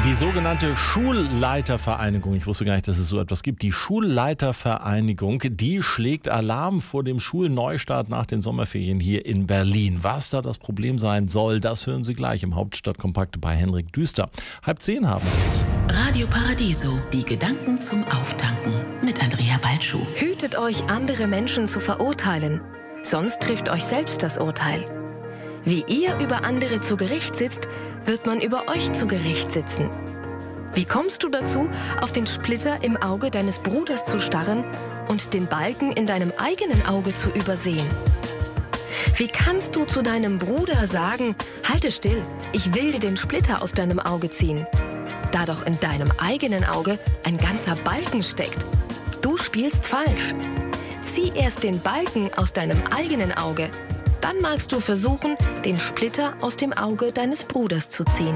Die sogenannte Schulleitervereinigung, ich wusste gar nicht, dass es so etwas gibt, die Schulleitervereinigung, die schlägt Alarm vor dem Schulneustart nach den Sommerferien hier in Berlin. Was da das Problem sein soll, das hören Sie gleich im Hauptstadtkompakt bei Henrik Düster. 9:30 haben wir es. Radio Paradiso, die Gedanken zum Auftanken mit Andrea Balschuh. Hütet euch, andere Menschen zu verurteilen, sonst trifft euch selbst das Urteil. Wie ihr über andere zu Gericht sitzt, wird man über euch zu Gericht sitzen. Wie kommst du dazu, auf den Splitter im Auge deines Bruders zu starren und den Balken in deinem eigenen Auge zu übersehen? Wie kannst du zu deinem Bruder sagen, halte still, ich will dir den Splitter aus deinem Auge ziehen, da doch in deinem eigenen Auge ein ganzer Balken steckt? Du spielst falsch. Zieh erst den Balken aus deinem eigenen Auge. Dann magst du versuchen, den Splitter aus dem Auge deines Bruders zu ziehen.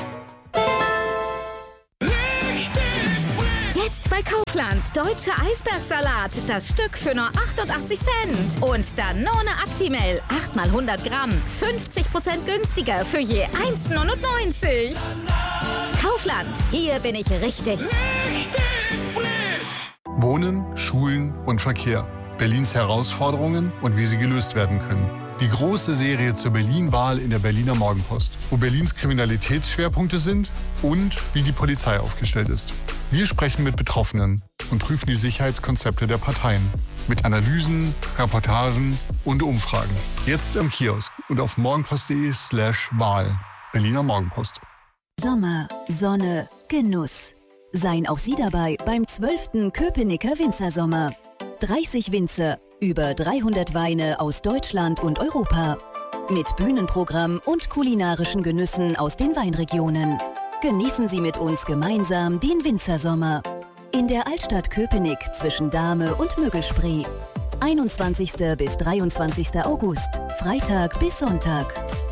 Jetzt bei Kaufland. Deutscher Eisbergsalat. Das Stück für nur 88 Cent. Und Danone Actimel. 8 mal 100 Gramm. 50% günstiger für je 1,99. Kaufland. Hier bin ich richtig. Wohnen, Schulen und Verkehr. Berlins Herausforderungen und wie sie gelöst werden können. Die große Serie zur Berlin-Wahl in der Berliner Morgenpost, wo Berlins Kriminalitätsschwerpunkte sind und wie die Polizei aufgestellt ist. Wir sprechen mit Betroffenen und prüfen die Sicherheitskonzepte der Parteien. Mit Analysen, Reportagen und Umfragen. Jetzt am Kiosk und auf morgenpost.de/Wahl. Berliner Morgenpost. Sommer, Sonne, Genuss. Seien auch Sie dabei beim 12. Köpenicker Winzersommer. 30 Winzer, über 300 Weine aus Deutschland und Europa. Mit Bühnenprogramm und kulinarischen Genüssen aus den Weinregionen. Genießen Sie mit uns gemeinsam den Winzersommer. In der Altstadt Köpenick zwischen Dahme und Müggelspree. 21. bis 23. August, Freitag bis Sonntag.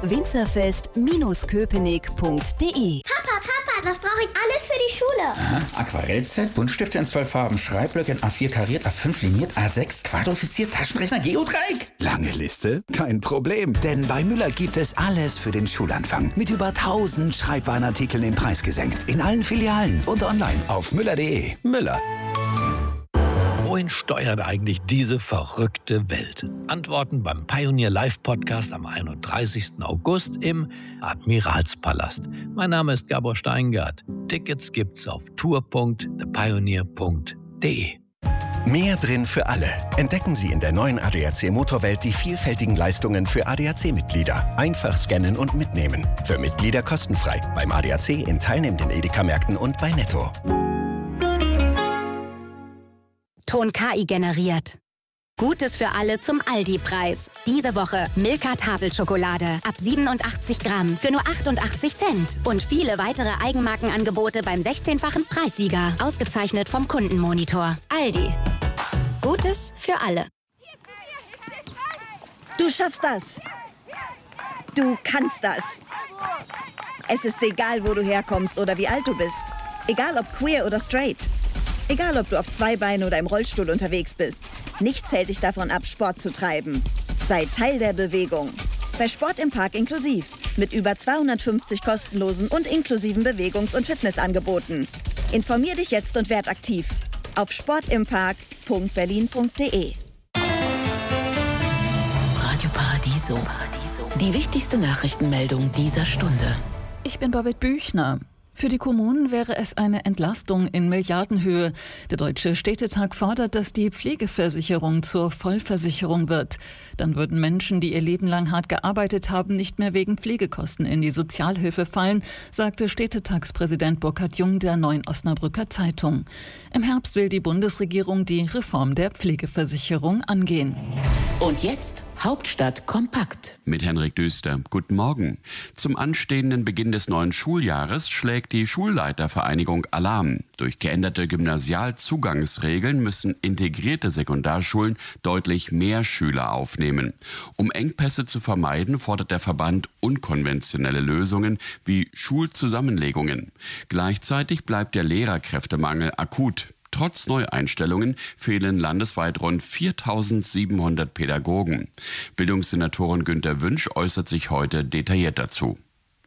Winzerfest-köpenick.de. Papa, was brauche ich alles für die Schule? Aha, Aquarellset, Buntstifte in 12 Farben, Schreibblöcke in A4 kariert, A5 liniert, A6 quadrifiziert, Taschenrechner, Geodreieck. Lange Liste? Kein Problem, denn bei Müller gibt es alles für den Schulanfang. Mit über 1000 Schreibwarenartikeln im Preis gesenkt. In allen Filialen und online auf müller.de. Müller. Wohin steuert eigentlich diese verrückte Welt? Antworten beim Pioneer Live Podcast am 31. August im Admiralspalast. Mein Name ist Gabor Steingart. Tickets gibt's auf tour.thepioneer.de. Mehr drin für alle. Entdecken Sie in der neuen ADAC Motorwelt die vielfältigen Leistungen für ADAC-Mitglieder. Einfach scannen und mitnehmen. Für Mitglieder kostenfrei. Beim ADAC in teilnehmenden Edeka-Märkten und bei Netto. Ton KI generiert. Gutes für alle zum Aldi-Preis. Diese Woche Milka Tafelschokolade ab 87 Gramm für nur 88 Cent. Und viele weitere Eigenmarkenangebote beim 16-fachen Preissieger. Ausgezeichnet vom Kundenmonitor. Aldi. Gutes für alle. Du schaffst das. Du kannst das. Es ist egal, wo du herkommst oder wie alt du bist. Egal ob queer oder straight. Egal, ob du auf zwei Beinen oder im Rollstuhl unterwegs bist. Nichts hält dich davon ab, Sport zu treiben. Sei Teil der Bewegung. Bei Sport im Park inklusiv. Mit über 250 kostenlosen und inklusiven Bewegungs- und Fitnessangeboten. Informier dich jetzt und werd aktiv. Auf sportimpark.berlin.de. Radio Paradiso. Die wichtigste Nachrichtenmeldung dieser Stunde. Ich bin Babette Büchner. Für die Kommunen wäre es eine Entlastung in Milliardenhöhe. Der Deutsche Städtetag fordert, dass die Pflegeversicherung zur Vollversicherung wird. Dann würden Menschen, die ihr Leben lang hart gearbeitet haben, nicht mehr wegen Pflegekosten in die Sozialhilfe fallen, sagte Städtetagspräsident Burkhard Jung der Neuen Osnabrücker Zeitung. Im Herbst will die Bundesregierung die Reform der Pflegeversicherung angehen. Und jetzt Hauptstadt kompakt. Mit Henrik Düster. Guten Morgen. Zum anstehenden Beginn des neuen Schuljahres schlägt die Schulleitervereinigung Alarm. Durch geänderte Gymnasialzugangsregeln müssen integrierte Sekundarschulen deutlich mehr Schüler aufnehmen. Um Engpässe zu vermeiden, fordert der Verband unkonventionelle Lösungen wie Schulzusammenlegungen. Gleichzeitig bleibt der Lehrerkräftemangel akut. Trotz Neueinstellungen fehlen landesweit rund 4.700 Pädagogen. Bildungssenatorin Günter Wünsch äußert sich heute detailliert dazu.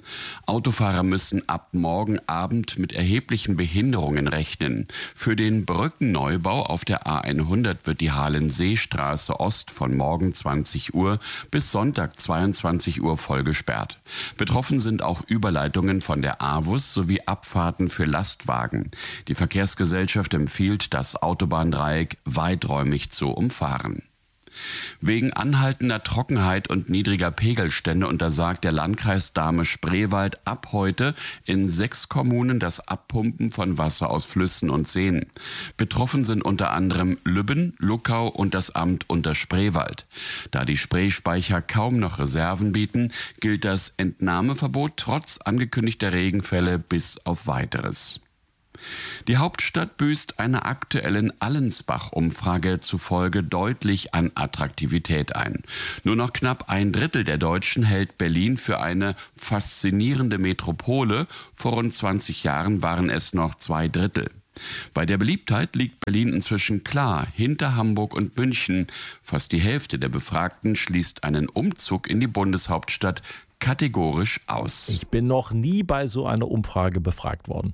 Autofahrer müssen ab morgen Abend mit erheblichen Behinderungen rechnen. Für den Brückenneubau auf der A100 wird die Halensseestraße Ost von morgen 20 Uhr bis Sonntag 22 Uhr voll gesperrt. Betroffen sind auch Überleitungen von der AWUS sowie Abfahrten für Lastwagen. Die Verkehrsgesellschaft empfiehlt, das Autobahndreieck weiträumig zu umfahren. Wegen anhaltender Trockenheit und niedriger Pegelstände untersagt der Landkreis Dahme-Spreewald ab heute in 6 Kommunen das Abpumpen von Wasser aus Flüssen und Seen. Betroffen sind unter anderem Lübben, Luckau und das Amt Unterspreewald. Da die Spreespeicher kaum noch Reserven bieten, gilt das Entnahmeverbot trotz angekündigter Regenfälle bis auf Weiteres. Die Hauptstadt büßt einer aktuellen Allensbach-Umfrage zufolge deutlich an Attraktivität ein. Nur noch knapp 1/3 der Deutschen hält Berlin für eine faszinierende Metropole. Vor rund 20 Jahren waren es noch 2/3. Bei der Beliebtheit liegt Berlin inzwischen klar hinter Hamburg und München. Fast die Hälfte der Befragten schließt einen Umzug in die Bundeshauptstadt kategorisch aus. Ich bin noch nie bei so einer Umfrage befragt worden.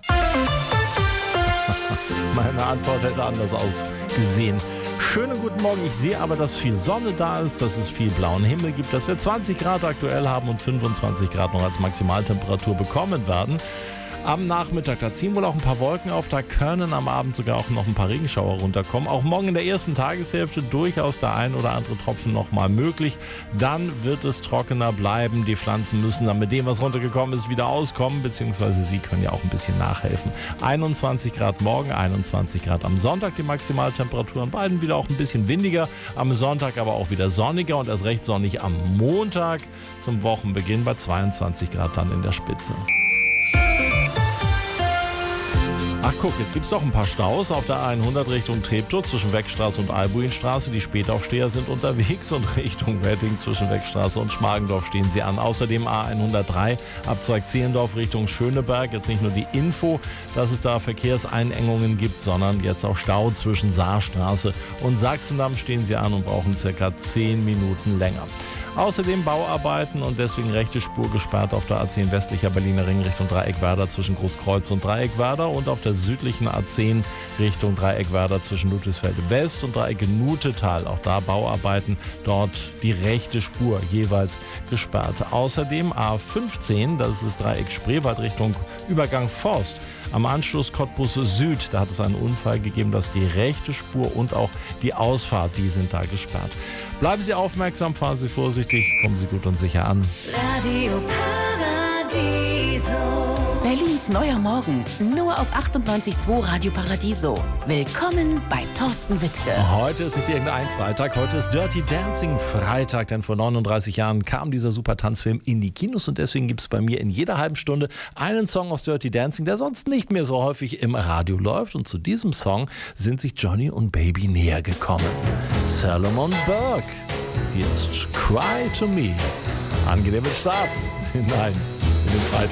Meine Antwort hätte anders ausgesehen. Schönen guten Morgen. Ich sehe aber, dass viel Sonne da ist, dass es viel blauen Himmel gibt, dass wir 20 Grad aktuell haben und 25 Grad noch als Maximaltemperatur bekommen werden. Am Nachmittag, da ziehen wohl auch ein paar Wolken auf, da können am Abend sogar auch noch ein paar Regenschauer runterkommen. Auch morgen in der ersten Tageshälfte durchaus der ein oder andere Tropfen noch mal möglich. Dann wird es trockener bleiben. Die Pflanzen müssen dann mit dem, was runtergekommen ist, wieder auskommen, beziehungsweise sie können ja auch ein bisschen nachhelfen. 21 Grad morgen, 21 Grad am Sonntag die Maximaltemperatur. An beiden wieder auch ein bisschen windiger, am Sonntag aber auch wieder sonniger und erst recht sonnig am Montag zum Wochenbeginn bei 22 Grad dann in der Spitze. Ach guck, jetzt gibt es doch ein paar Staus auf der A100 Richtung Treptow zwischen Weckstraße und Albuinstraße. Die Spätaufsteher sind unterwegs und Richtung Wedding zwischen Weckstraße und Schmargendorf stehen sie an. Außerdem A103 Abzweig Zehlendorf Richtung Schöneberg. Jetzt nicht nur die Info, dass es da Verkehrseinengungen gibt, sondern jetzt auch Stau zwischen Saarstraße und Sachsendamm stehen sie an und brauchen circa 10 Minuten länger. Außerdem Bauarbeiten und deswegen rechte Spur gesperrt auf der A10 westlicher Berliner Ring Richtung Dreieckwerder zwischen Großkreuz und Dreieckwerder und auf der südlichen A10 Richtung Dreieckwerder zwischen Ludwigsfelde West und Dreieck-Nutetal. Auch da Bauarbeiten, dort die rechte Spur jeweils gesperrt. Außerdem A15, das ist Dreieck Spreewald Richtung Übergang Forst. Am Anschluss Cottbus Süd, da hat es einen Unfall gegeben, dass die rechte Spur und auch die Ausfahrt, die sind da gesperrt. Bleiben Sie aufmerksam, fahren Sie vorsichtig, kommen Sie gut und sicher an. Radio Paradiso. Berlins neuer Morgen, nur auf 98.2 Radio Paradiso. Willkommen bei Thorsten Wittke. Heute ist nicht irgendein Freitag, heute ist Dirty Dancing Freitag, denn vor 39 Jahren kam dieser super Tanzfilm in die Kinos und deswegen gibt es bei mir in jeder halben Stunde einen Song aus Dirty Dancing, der sonst nicht mehr so häufig im Radio läuft und zu diesem Song sind sich Johnny und Baby näher gekommen. Salomon Burke, hier ist Cry to Me. Angenehmer Start hinein in den Freitag.